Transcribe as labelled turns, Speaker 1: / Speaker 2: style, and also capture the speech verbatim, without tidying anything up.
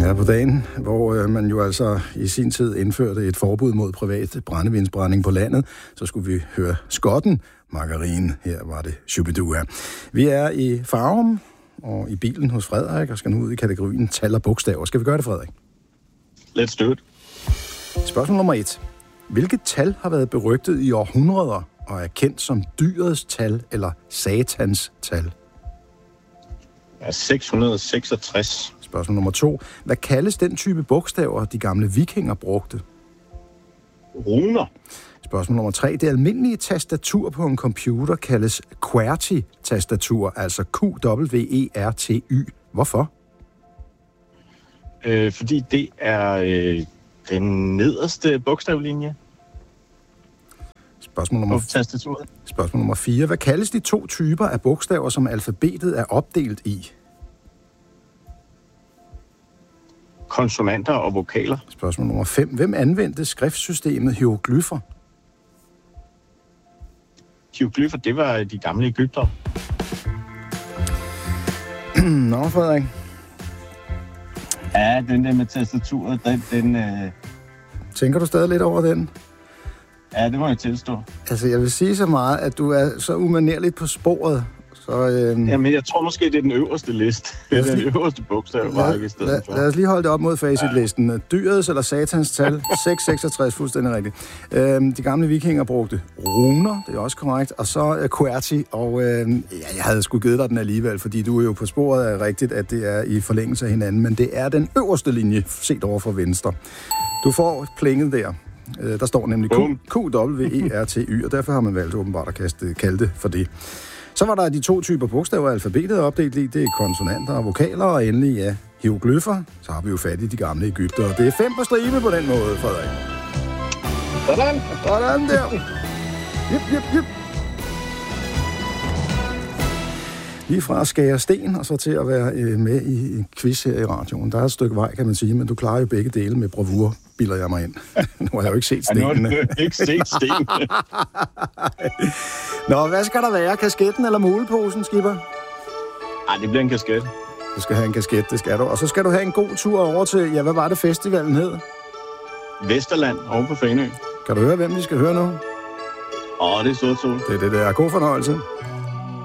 Speaker 1: Ja, på dagen, hvor øh, man jo altså i sin tid indførte et forbud mod privat brændevinsbrænding på landet, så skulle vi høre skotten Margarine. Her var det Shubidua. Vi er i Farum og i bilen hos Frederik og skal nu ud i kategorien tal og bogstaver. Skal vi gøre det, Frederik?
Speaker 2: Let's do it.
Speaker 1: Spørgsmål nummer et. Hvilket tal har været berygtet i århundreder og er kendt som dyrets tal eller satans tal?
Speaker 2: Ja, seks hundrede og seksogtres.
Speaker 1: Spørgsmål nummer to. Hvad kaldes den type bogstaver, de gamle vikinger brugte?
Speaker 2: Runer.
Speaker 1: Spørgsmål nummer tre. Det almindelige tastatur på en computer kaldes QWERTY-tastatur, altså Q W E R T Y. Hvorfor?
Speaker 2: Øh, fordi det er øh, den nederste bogstavlinje.
Speaker 1: Spørgsmål nummer,
Speaker 2: på tastaturet.
Speaker 1: Spørgsmål nummer fire. Hvad kaldes de to typer af bogstaver, som alfabetet er opdelt i?
Speaker 2: Konsonanter og vokaler.
Speaker 1: Spørgsmål nummer fem. Hvem anvendte skriftsystemet hieroglyffer?
Speaker 2: Hieroglyffer, det var de gamle egyptere.
Speaker 1: Nå, Frederik.
Speaker 2: Ja, den der med tastaturet, den... den øh...
Speaker 1: Tænker du stadig lidt over den?
Speaker 2: Ja, det må jeg tilstå.
Speaker 1: Altså, jeg vil sige så meget, at du er så umanerligt på sporet. Så, øhm...
Speaker 2: Jamen, jeg tror måske, det er den øverste liste. Det er den lige... øverste bogstav, var ikke i stedet
Speaker 1: lad,
Speaker 2: for.
Speaker 1: Lad os lige holde det op mod facitlisten. Ja. Dyrets eller satans tal, seks hundrede og seksogtres, fuldstændig rigtigt. Øhm, de gamle vikinger brugte runer, det er også korrekt, og så uh, QWERTY, og øhm, ja, jeg havde sgu givet dig den alligevel, fordi du er jo på sporet af rigtigt, at det er i forlængelse af hinanden, men det er den øverste linje, set over for venstre. Du får plinget der. Øh, der står nemlig Q W E R T Y, og derfor har man valgt åbenbart at kaste, kalde det for det. Så var der de to typer bogstaver, alfabetet er opdelt i. Det er konsonanter og vokaler, og endelig, ja, hieroglyffer. Så har vi jo fat i de gamle egyptere. Det er fem på stribe på den måde, Frederik.
Speaker 2: Sådan.
Speaker 1: Sådan der. Jip, jip, jip. Lige fra at skære sten, og så til at være øh, med i en quiz her i radioen. Der er et stykke vej, kan man sige, men du klarer jo begge dele med bravur, bilder jeg mig ind. Nu har jeg jo ikke set stenene.
Speaker 2: Ja, nu har du ikke set stenene.
Speaker 1: Nå, hvad skal der være? Kasketten eller muleposen, skipper?
Speaker 2: Ej, det bliver en kasket.
Speaker 1: Du skal have en kasket, det skal du. Og så skal du have en god tur over til, ja, hvad var det festivalen hed?
Speaker 2: Vesterland, over på Fanø.
Speaker 1: Kan du høre, hvem vi skal høre nu?
Speaker 2: Åh, det er sødt sol.
Speaker 1: Det er det der. God fornøjelse.